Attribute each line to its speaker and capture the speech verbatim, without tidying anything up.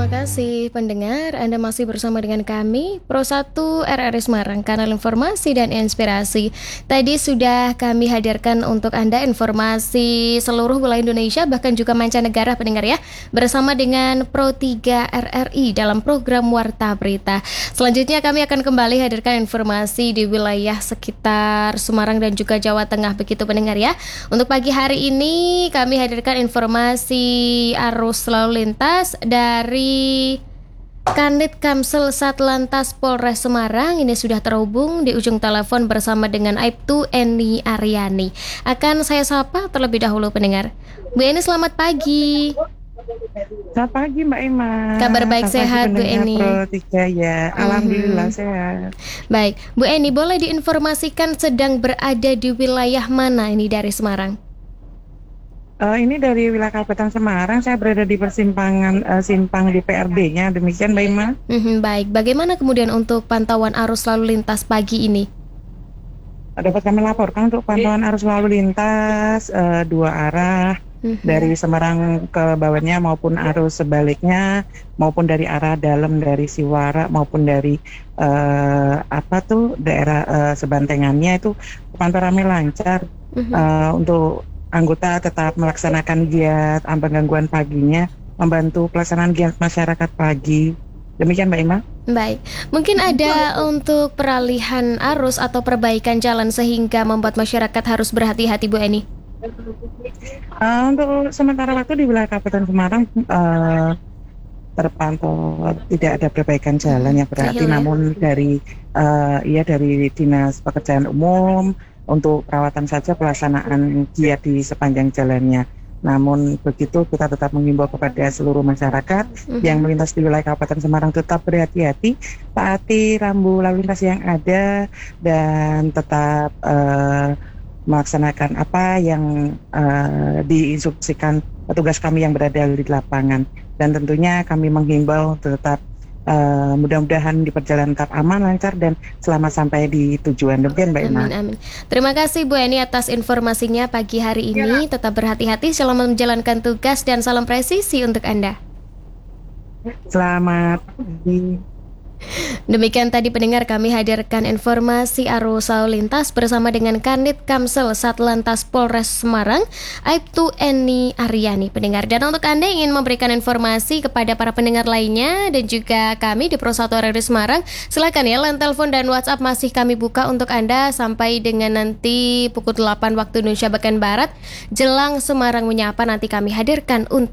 Speaker 1: kasih pendengar, Anda masih bersama dengan kami Pro satu R R I Semarang, kanal informasi dan inspirasi. Tadi sudah kami hadirkan untuk Anda informasi seluruh wilayah Indonesia bahkan juga mancanegara pendengar ya, bersama dengan Pro tiga R R I dalam program Warta Berita. Selanjutnya kami akan kembali hadirkan informasi di wilayah sekitar Semarang dan juga Jawa Tengah begitu pendengar ya. Untuk pagi hari ini kami hadirkan informasi arus lalu lintas dari Kanit Kamsel Satlantas Polres Semarang. Ini sudah terhubung di ujung telepon bersama dengan Aibtu Eni Aryani. Akan saya sapa terlebih dahulu pendengar. Bu Eni, selamat pagi.
Speaker 2: Selamat pagi Mbak Emma.
Speaker 1: Kabar baik,
Speaker 2: Selamat
Speaker 1: sehat
Speaker 2: pagi,
Speaker 1: Bu Eni?
Speaker 2: Pro tiga ya. Alhamdulillah mm-hmm. sehat.
Speaker 1: Baik, Bu Eni boleh diinformasikan sedang berada di wilayah mana ini dari Semarang?
Speaker 2: Uh, ini dari wilayah Kabupaten Semarang, saya berada di persimpangan uh, simpang di P R D-nya, demikian Mbak Ima.
Speaker 1: Mm-hmm, baik, bagaimana kemudian untuk pantauan arus lalu lintas pagi ini?
Speaker 2: Dapat kami laporkan untuk pantauan arus lalu lintas uh, dua arah, mm-hmm. dari Semarang ke bawahnya maupun arus sebaliknya, maupun dari arah dalam dari Siwara maupun dari uh, apa tuh daerah uh, sebantengannya itu pantauan kami lancar. Mm-hmm. uh, untuk anggota tetap melaksanakan giat ambang gangguan paginya, membantu pelaksanaan giat masyarakat pagi. Demikian Mbak Ima.
Speaker 1: Baik, mungkin ada untuk peralihan arus atau perbaikan jalan sehingga membuat masyarakat harus berhati-hati Bu Eni?
Speaker 2: Uh, untuk sementara waktu di wilayah Kabupaten Semarang uh, terpantau tidak ada perbaikan jalan yang berarti, ya. Namun dari uh, ya dari Dinas Pekerjaan Umum untuk perawatan saja pelaksanaan giat di sepanjang jalannya. Namun begitu kita tetap mengimbau kepada seluruh masyarakat mm-hmm. yang melintas di wilayah Kabupaten Semarang tetap berhati-hati, taati rambu lalu lintas yang ada dan tetap uh, melaksanakan apa yang uh, diinstruksikan petugas kami yang berada di lapangan. Dan tentunya kami menghimbau tetap Uh, mudah-mudahan di perjalanan tetap aman, lancar dan selamat sampai di tujuan. Demikian Mbak Ina.
Speaker 1: Amin, amin. Terima kasih Bu Eni atas informasinya pagi hari ini. Ya. Tetap berhati-hati selama menjalankan tugas dan salam presisi untuk Anda.
Speaker 2: Selamat pagi.
Speaker 1: Demikian tadi pendengar kami hadirkan informasi arus lalu lintas bersama dengan Kanit Kamsel Satlantas Polres Semarang, Aibtu Eni Aryani pendengar. Dan untuk Anda yang ingin memberikan informasi kepada para pendengar lainnya dan juga kami di Pro satu R R I Semarang, silakan ya, line telepon dan WhatsApp masih kami buka untuk Anda sampai dengan nanti pukul delapan waktu Indonesia bagian Barat. Jelang Semarang Menyapa nanti kami hadirkan untuk